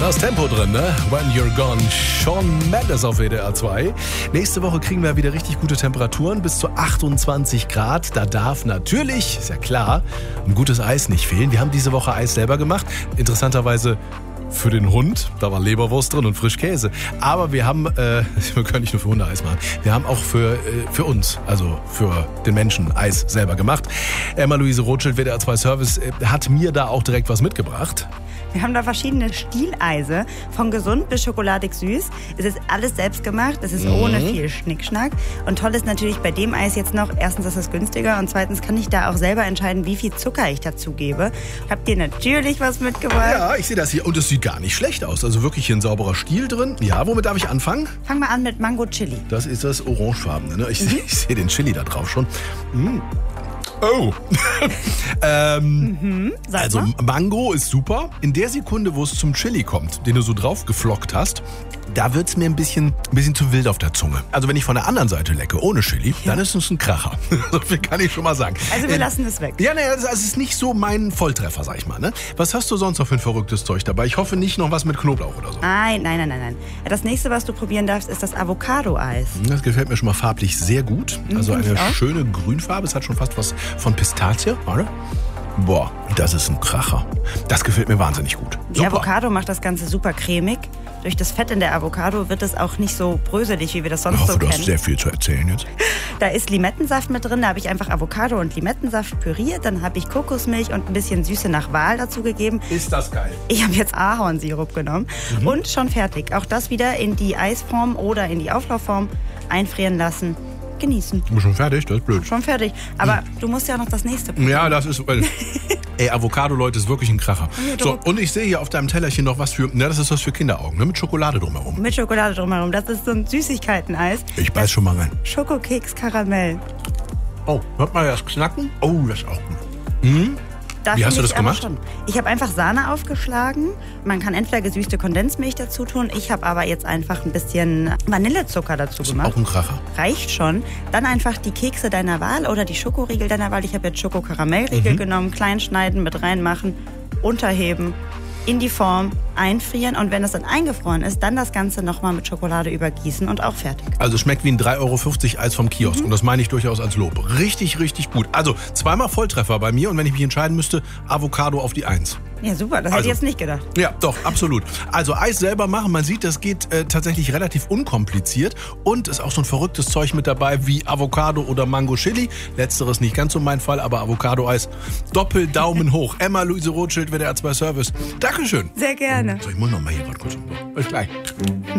da ist Tempo drin, ne? When You're Gone. Shawn Mendes auf WDR 2. Nächste Woche kriegen wir wieder richtig gute Temperaturen, bis zu 28 Grad. Da darf natürlich, ist ja klar, ein gutes Eis nicht fehlen. Wir haben diese Woche Eis selber gemacht. Interessanterweise für den Hund, da war Leberwurst drin und Frischkäse. Aber wir haben, wir können nicht nur für Hunde Eis machen, wir haben auch für uns, also für den Menschen Eis selber gemacht. Emma-Luise Rothschild, WDR 2 Service, hat mir da auch direkt was mitgebracht. Wir haben da verschiedene Stieleise, von gesund bis schokoladig süß. Es ist alles selbst gemacht, es ist ohne viel Schnickschnack. Und toll ist natürlich bei dem Eis jetzt noch, erstens ist es günstiger und zweitens kann ich da auch selber entscheiden, wie viel Zucker ich dazu gebe. Habt ihr natürlich was mitgebracht? Ja, ich sehe das hier und es sieht gar nicht schlecht aus. Also wirklich hier ein sauberer Stiel drin. Ja, womit darf ich anfangen? Fang mal an mit Mango Chili. Das ist das orangefarbene, ne? Ich sehe den Chili da drauf schon. Oh. Also Mango ist super. In der Sekunde, wo es zum Chili kommt, den du so drauf geflockt hast, da wird es mir ein bisschen zu wild auf der Zunge. Also wenn ich von der anderen Seite lecke, ohne Chili, dann ist es ein Kracher. So viel kann ich schon mal sagen. Also wir lassen es weg. Ja, also es ist nicht so mein Volltreffer, sag ich mal. Ne? Was hast du sonst noch für ein verrücktes Zeug dabei? Ich hoffe nicht noch was mit Knoblauch oder so. Nein. Das nächste, was du probieren darfst, ist das Avocado-Eis. Das gefällt mir schon mal farblich sehr gut. Also eine schöne Grünfarbe. Es hat schon fast was von Pistazie, oder? Boah, das ist ein Kracher. Das gefällt mir wahnsinnig gut. Die Avocado macht das Ganze super cremig. Durch das Fett in der Avocado wird es auch nicht so bröselig, wie wir das sonst so kennen. Du hast sehr viel zu erzählen jetzt. Da ist Limettensaft mit drin, da habe ich einfach Avocado und Limettensaft püriert. Dann habe ich Kokosmilch und ein bisschen Süße nach Wahl dazu gegeben. Ist das geil. Ich habe jetzt Ahornsirup genommen und schon fertig. Auch das wieder in die Eisform oder in die Auflaufform einfrieren lassen. Genießen. Du bist schon fertig? Das ist blöd. Schon fertig. Aber du musst ja auch noch das nächste probieren. Ja, das ist... Ey, Avocado, Leute, ist wirklich ein Kracher. So, und ich sehe hier auf deinem Tellerchen noch was für... Na, das ist was für Kinderaugen, ne? Mit Schokolade drumherum. Mit Schokolade drumherum. Das ist so ein Süßigkeiteneis. Ich beiß schon mal rein. Schokokeks Karamell. Oh, hört mal das Knacken? Oh, das ist auch gut. Wie hast du das gemacht? Ich habe einfach Sahne aufgeschlagen. Man kann entweder gesüßte Kondensmilch dazu tun. Ich habe aber jetzt einfach ein bisschen Vanillezucker dazu gemacht. Auch ein Kracher. Reicht schon. Dann einfach die Kekse deiner Wahl oder die Schokoriegel deiner Wahl. Ich habe jetzt Schokokaramellriegel genommen. Klein schneiden, mit reinmachen, unterheben, in die Form einfrieren und wenn es dann eingefroren ist, dann das Ganze nochmal mit Schokolade übergießen und auch fertig. Also schmeckt wie ein 3,50 € Eis vom Kiosk und das meine ich durchaus als Lob. Richtig, richtig gut. Also zweimal Volltreffer bei mir und wenn ich mich entscheiden müsste, Avocado auf die 1. Ja, super. Das hätte ich jetzt nicht gedacht. Ja, doch, absolut. Also Eis selber machen, man sieht, das geht tatsächlich relativ unkompliziert und ist auch so ein verrücktes Zeug mit dabei wie Avocado oder Mango Chili. Letzteres nicht ganz so mein Fall, aber Avocado-Eis. Doppel-Daumen hoch. Emma-Luise Rothschild, WDR 2 Service. Dankeschön. Sehr gerne. So, ich muss noch mal hier gerade kurz. Bis gleich.